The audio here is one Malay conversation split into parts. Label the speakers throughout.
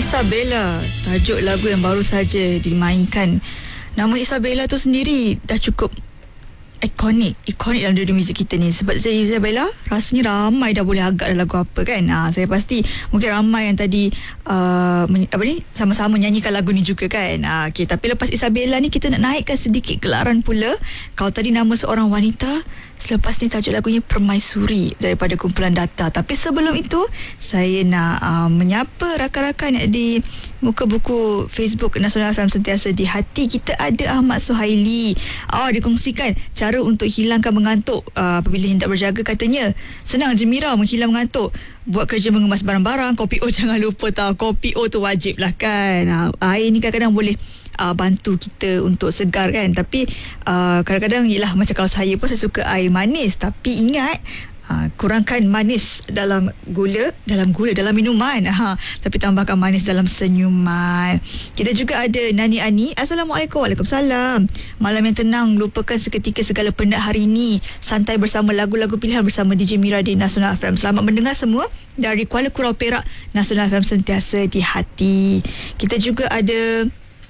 Speaker 1: Isabella, tajuk lagu yang baru saja dimainkan. Nama Isabella tu sendiri dah cukup ikonik dalam dunia muzik kita ni. Sebab saya Isabella, rasanya ramai dah boleh agak lagu apa kan. Saya pasti mungkin ramai yang tadi sama-sama nyanyikan lagu ni juga kan. Okay, tapi lepas Isabella ni kita nak naikkan sedikit gelaran pula. Kalau tadi nama seorang wanita, selepas ni tajuk lagunya Permaisuri daripada kumpulan Data. Tapi sebelum itu, saya nak menyapa rakan-rakan di muka buku Facebook Nasional FM Sentiasa di Hati. Kita ada Ahmad Suhaili. Dikongsikan cara untuk hilangkan mengantuk apabila hendak berjaga. Katanya senang je Mira menghilang mengantuk. Buat kerja mengemas barang-barang. Kopi O jangan lupa tahu. Kopi O tu wajib lah kan. Air ni kadang-kadang boleh bantu kita untuk segar kan. Tapi kadang-kadang yelah, macam kalau saya pun saya suka air manis. Tapi ingat, kurangkan manis dalam minuman. Tapi tambahkan manis dalam senyuman. Kita juga ada Nani Ani. Assalamualaikum. Waalaikumsalam. Malam yang tenang, lupakan seketika segala penat hari ini. Santai bersama lagu-lagu pilihan bersama DJ Mira di Nasional FM. Selamat mendengar semua dari Kuala Kurau Perak. Nasional FM Sentiasa di Hati. Kita juga ada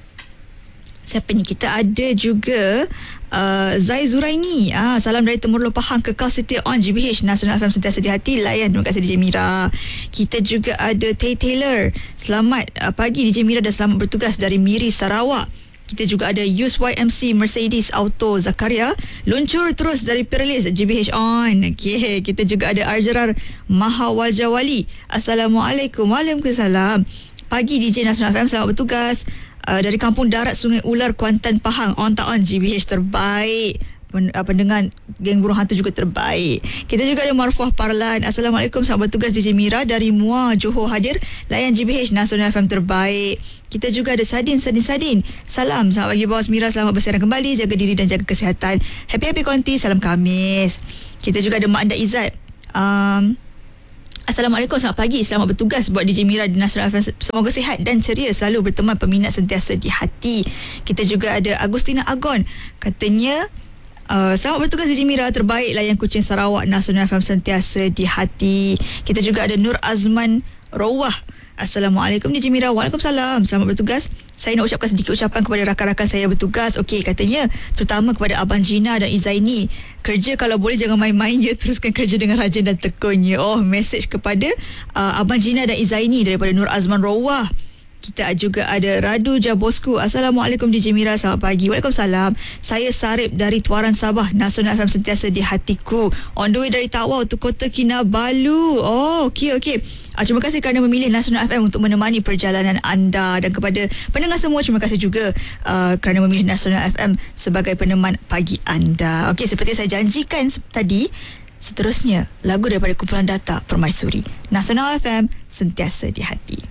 Speaker 1: siapa ni? Kita ada juga Zai Zuraini. Salam dari Temerloh Pahang, kekal setia on GBH Nasional FM Sentiasa di Hati. Layan, terima kasih DJ Mira. Kita juga ada Tay Taylor. Selamat pagi DJ Mira dan selamat bertugas dari Miri, Sarawak. Kita juga ada Yus YMC Mercedes Auto Zakaria. Luncur terus dari Perlis, GBH on. Okay. Kita juga ada Arjarar Mahawaljawali. Assalamualaikum. Waalaikumsalam. Pagi DJ Nasional FM, selamat bertugas. Dari Kampung Darat Sungai Ular, Kuantan, Pahang. On tak on, GBH terbaik. Pendengar Geng Burung Hantu juga terbaik. Kita juga ada Marfuah Parlan. Assalamualaikum, selamat bertugas DJ Mira dari Muar, Johor hadir. Layan GBH Nasional FM terbaik. Kita juga ada Sadin. Salam, selamat pagi bos Mira, selamat bersiaran kembali. Jaga diri dan jaga kesihatan. Happy konti, salam Khamis. Kita juga ada Mak Anda Izzat. Assalamualaikum, selamat pagi. Selamat bertugas buat DJ Mira di Nasional FM. Semoga sihat dan ceria, selalu berteman peminat sentiasa di hati. Kita juga ada Agustina Agon. Katanya, selamat bertugas DJ Mira, terbaik layan Kuching Sarawak, Nasional FM Sentiasa di Hati. Kita juga ada Nur Azman Rawah. Assalamualaikum DJ Mira. Waalaikumsalam. Selamat bertugas. Saya nak ucapkan sedikit ucapan kepada rakan-rakan saya bertugas. Okey, katanya terutama kepada Abang Gina dan Izaini. Kerja kalau boleh jangan main-main ya. Teruskan kerja dengan rajin dan tekun ya. Message kepada Abang Gina dan Izaini daripada Nur Azman Rawah. Kita juga ada Radu Jabosku. Assalamualaikum DJ Mira, selamat pagi. Waalaikumsalam. Saya Sarip dari Tuaran Sabah, Nasional FM Sentiasa di Hatiku. On the way dari Tawau to Kota Kinabalu. Okey. Terima kasih kerana memilih Nasional FM untuk menemani perjalanan anda. Dan kepada pendengar semua, terima kasih juga kerana memilih Nasional FM sebagai peneman pagi anda. Okey, seperti saya janjikan tadi, seterusnya lagu daripada kumpulan Data, Permaisuri. Nasional FM Sentiasa di Hati.